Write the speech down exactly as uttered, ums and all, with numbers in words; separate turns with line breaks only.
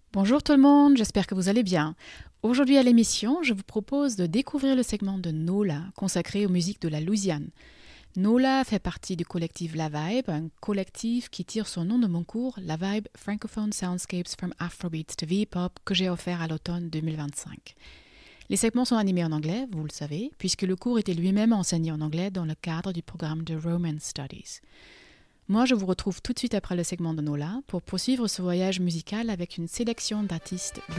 Bonjour tout le monde, j'espère que vous allez bien. Aujourd'hui à l'émission, je vous propose de découvrir le segment de NOLA consacré aux musiques de la Louisiane. NOLA fait partie du collectif La Vibe, un collectif qui tire son nom de mon cours La Vibe Francophone Soundscapes from Afrobeats to V-Pop que j'ai offert à l'automne deux mille vingt-cinq. Les segments sont animés en anglais, vous le savez, puisque le cours était lui-même enseigné en anglais dans le cadre du programme de Romance Studies. Moi, je vous retrouve tout de suite après le segment de NOLA pour poursuivre ce voyage musical avec une sélection d'artistes